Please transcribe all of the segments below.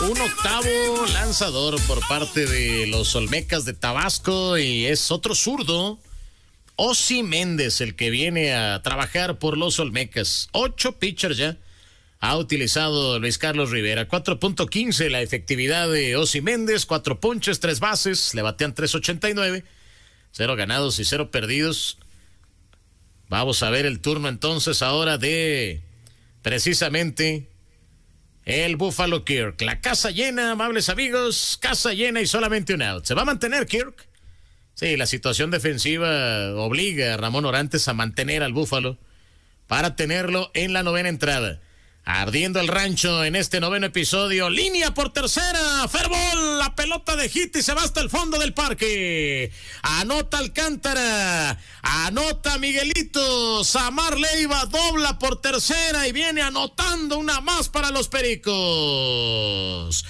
un octavo lanzador por parte de los Olmecas de Tabasco y es otro zurdo, Ozzy Méndez, el que viene a trabajar por los Olmecas. 8 pitchers ya ha utilizado Luis Carlos Rivera. 4.15 la efectividad de Ozzy Méndez, 4 ponches, 3 bases, le batean 3.89, 0 ganados y 0 perdidos. Vamos a ver el turno entonces ahora de precisamente el Buffalo Kirk. La casa llena, amables amigos, casa llena y solamente un out. ¿Se va a mantener Kirk? Sí, la situación defensiva obliga a Ramón Orantes a mantener al Buffalo para tenerlo en la novena entrada. Ardiendo el rancho en este noveno episodio. Línea por tercera. Fair ball. La pelota de hit y se va hasta el fondo del parque. Anota Alcántara. Anota Miguelito. Samar Leiva dobla por tercera y viene anotando una más para los Pericos.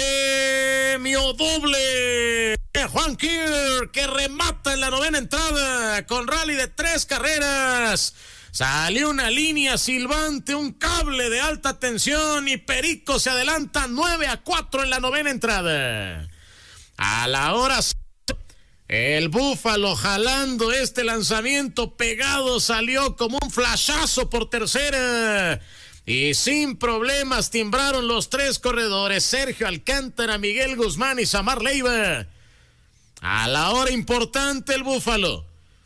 Premio doble. Juan Kirk, que remata en la novena entrada con rally de 3 carreras. Salió una línea silbante, un cable de alta tensión y Perico se adelanta 9-4 en la novena entrada. A la hora el Búfalo jalando este lanzamiento pegado salió como un flashazo por tercera y sin problemas timbraron los 3 corredores, Sergio Alcántara, Miguel Guzmán y Samar Leiva. A la hora importante el Búfalo.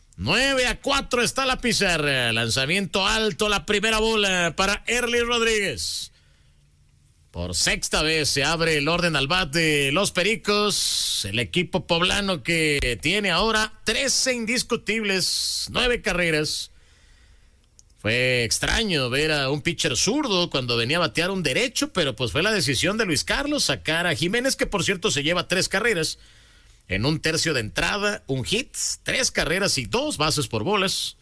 9-4 está la pizarra. Lanzamiento alto, la primera bola para Erly Rodríguez. Por sexta vez se abre el orden al bat de los Pericos. El equipo poblano que tiene ahora 13 indiscutibles, 9 carreras. Fue extraño ver a un pitcher zurdo cuando venía a batear un derecho, pero pues fue la decisión de Luis Carlos sacar a Jiménez, que por cierto se lleva 3 carreras. En un tercio de entrada, un hit, 3 carreras y 2 bases por bolas.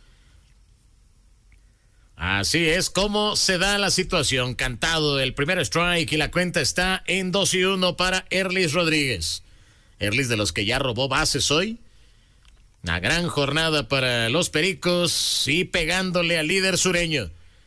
Así es como se da la situación. Cantado el primer strike y la cuenta está en 2-1 para Erlis Rodríguez. Erlis, de los que ya robó bases hoy. Una gran jornada para los Pericos y pegándole al líder sureño.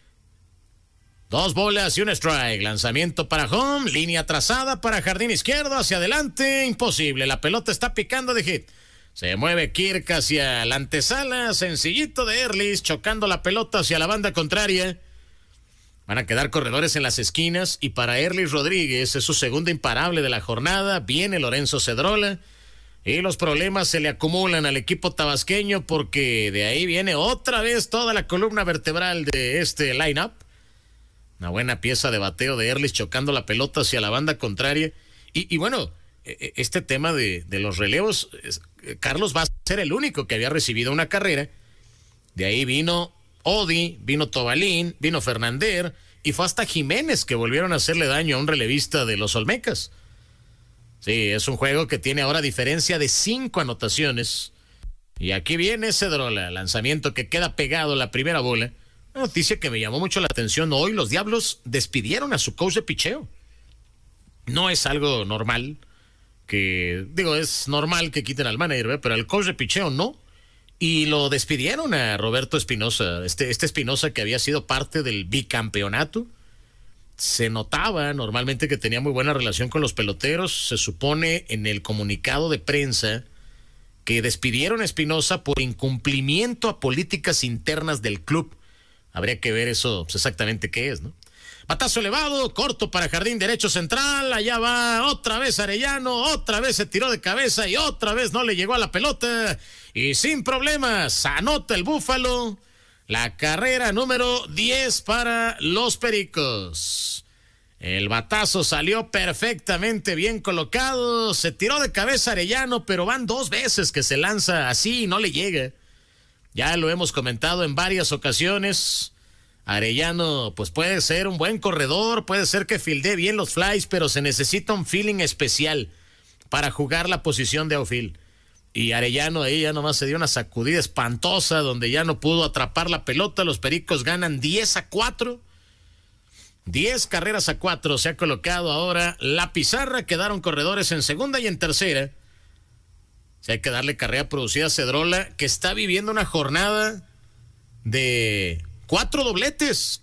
2 bolas y un strike. Lanzamiento para home. Línea trazada para jardín izquierdo. Hacia adelante. Imposible. La pelota está picando de hit. Se mueve Kirk hacia la antesala. Sencillito de Erlis. Chocando la pelota hacia la banda contraria. Van a quedar corredores en las esquinas. Y para Erlis Rodríguez es su segundo imparable de la jornada. Viene Lorenzo Cedrola. Y los problemas se le acumulan al equipo tabasqueño. Porque de ahí viene otra vez toda la columna vertebral de este line-up. Una buena pieza de bateo de Erlis chocando la pelota hacia la banda contraria. Y bueno, este tema de los relevos, Carlos va a ser el único que había recibido una carrera. De ahí vino Odi, vino Tobalín, vino Fernández y fue hasta Jiménez que volvieron a hacerle daño a un relevista de los Olmecas. Sí, es un juego que tiene ahora diferencia de 5 anotaciones. Y aquí viene Cedrola, lanzamiento que queda pegado a la primera bola. Una noticia que me llamó mucho la atención hoy: los Diablos despidieron a su coach de picheo. No es algo normal, es normal que quiten al manager, ¿verdad? Pero al coach de picheo no. Y lo despidieron a Roberto Espinosa, este Espinosa que había sido parte del bicampeonato. Se notaba normalmente que tenía muy buena relación con los peloteros. Se supone en el comunicado de prensa que despidieron a Espinosa por incumplimiento a políticas internas del club. Habría que ver eso exactamente qué es, ¿no? Batazo elevado, corto para jardín derecho central. Allá va otra vez Arellano, otra vez se tiró de cabeza y otra vez no le llegó a la pelota. Y sin problemas, anota el Búfalo. La carrera número 10 para los Pericos. El batazo salió perfectamente bien colocado. Se tiró de cabeza Arellano, pero van 2 veces que se lanza así y no le llega. Ya lo hemos comentado en varias ocasiones. Arellano pues puede ser un buen corredor, puede ser que fildee bien los flies, pero se necesita un feeling especial para jugar la posición de outfield. Y Arellano ahí ya nomás se dio una sacudida espantosa donde ya no pudo atrapar la pelota. Los Pericos ganan 10-4. 10 carreras a 4 se ha colocado ahora la pizarra. Quedaron corredores en segunda y en tercera. Si hay que darle carrera producida a Cedrola, que está viviendo una jornada de 4 dobletes.